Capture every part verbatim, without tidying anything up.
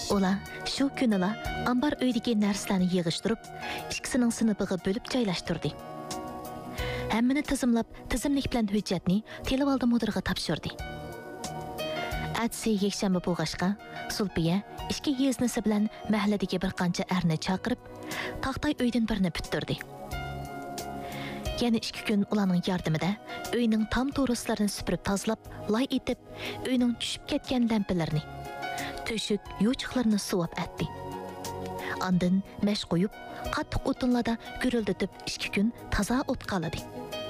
Ola shu kunila ambar uydagi narsalarni yig'ishtirib, ikkisining sinfiga bo'lib joylashtirdi. Hammani tizimlab, tizimlik bilan hujjatni televalda mudirga topshirdi. Atsi yakshanba bo'lg'ashqa, Sulpiya ishki yeznisi bilan mahalladagi bir qancha arni chaqirib, taqtay uydan birini bittirdi. Yana ikki kun ularning yordamida uyning tam to'rislarini supurib tozalab, loy etib, uyning tushib ketgan lampalarni, to'shik, yo'chiqlarni suvab atdi. Andin mash qo'yib, qattiq o'tinlarda gurilditib ikki kun toza o't qaladi.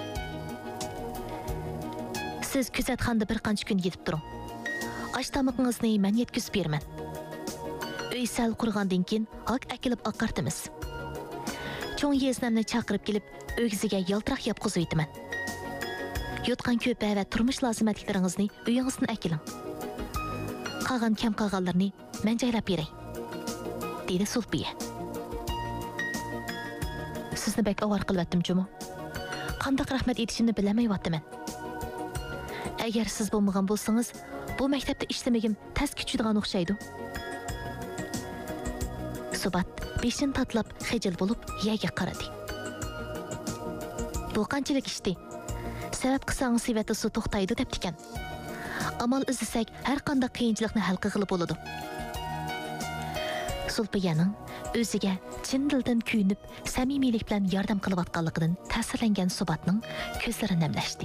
Siz kuzatxonada bir qancha kun yetib turing. Ash tamoqingizni men yetkazib beraman. Uy sal qurgandan keyin haq akilib oqartimiz. Cho'ng yeznamni chaqirib kelib, o'g'ziga yaltiroq yapqizib aytaman. Yotgan ko'pa va turmush lozimatliklaringizni uyingizdan akiling. Qolgan kam qolganlarni men joylab beray, dedi Sulpiya. Sizni bek avar qilvatdim jumu. Qanday rahmat etishimni bilmayapman. Agar siz bo'lmagan bo'lsangiz, bu maktabda ishlamagim tas kuchadigan o'xshaydi. Subat beshin tatlab xijil bo'lib yaga qaradi. Bu qanchalik ishdi? Sabab qilsangiz sevati su to'xtaydi deb ekan. Amal izlasak har qanday qiyinchilikni hal qilib bo'ladi. Sulpiyaning o'ziga chin dildan kuyinib, samimiylik bilan yordam qilayotganligidan ta'sirlangan Subatning ko'zlari namlashdi.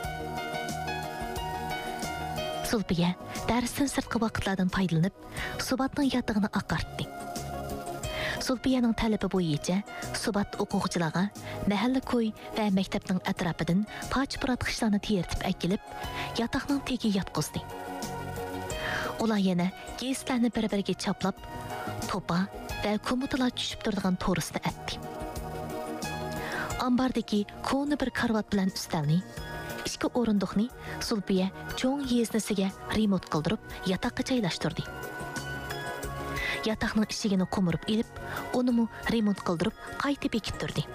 Sulpiya darsdan sirtqi vaqtlardan foydalanib, Subatning yotig'ini oqartdi. Sulpiyaning talabi bo'yicha Subat o'quvchilarga mahalla ko'y va maktabning atrofidan poch-puratqichlarni teritib akilib, yotoqning tegi yotqizdi. Ular yana gestlarni bir-biriga chaplab, to'pa va ko'mutalar tushib turadigan to'risini atdi. Ambardagi ko'ni bir karvat bilan ustalni, ikki o'rindiqni Sulpiya cho'ng yeznisiga remont qildirib, yotoqqa joylashtirdi. Yotoqning eshigini qo'mirib elib, uni remont qildirib, qayta bekittirdi.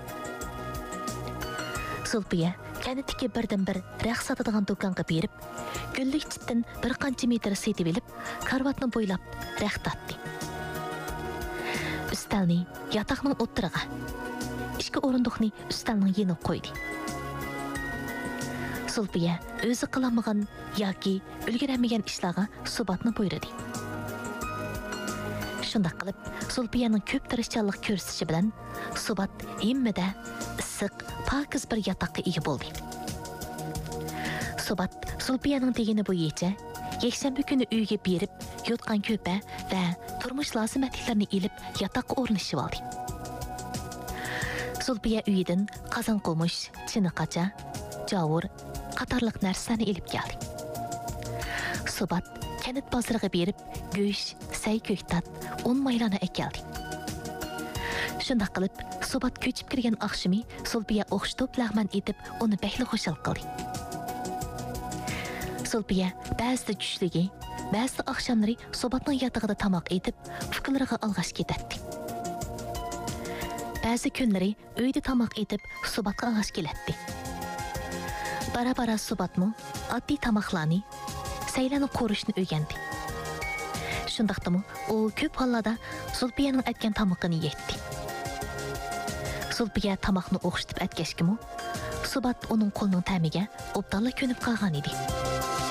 Sulpiya kanitiki birdan bir raq sotadigan do'konga berib, gullik chitdan bir qancha metr setib elib, karvatni bo'ylab raq tatdi. Ustalni yotoqning o'ttiriga, ikki o'rindiqni ustalning yeniga qo'ydi. Sulpiya o'zi qilamagan yoki ulguramagan ishlarga Subatni buyurdi. Shunday qilib, Sulpiyaning ko'p tirishchanlik ko'rsatishi bilan Subat himmada issiq, pokiz bir yotoqqa ega bo'ldi. Subat Sulpiyaning degani bo'yicha yakshanba kuni uyga berib, yotgan ko'pa va turmush lozimatliklarini elib yotoqqa o'rnashib oldi. Sulpiya uyidan qozon qo'mish, chiniqacha, javur qatorliq narsalarni elib keldi. Subat kanit bozoriga berib, go'sht, say ko'ktat, un maylani akeldi. Shunday qilib, Subat ko'chib kirgan oqshimi Sulpiya o'xshitib lag'man etib, uni baxtli xushal qildi. Sulpiya ba'zida tushligi, ba'zida oqshomlari Subatning yotog'ida tamoq etib, fikrlariga alg'ash ketadi. Ba'zi kunlari uyda tamoq etib, Subatga alg'ash keladi. Bara-bara Subatmi oddiy tamoqlarni, saylanib qo'rishni o'rgandi. Shundaqdimi, u ko'p hollarda Sulpiyaning aytgan tamoqini yetdi. Sulpiya tamoqni o'xshitib aytgachkimi, Subat uning qo'lining ta'miga obdalla ko'nib qolgan edi.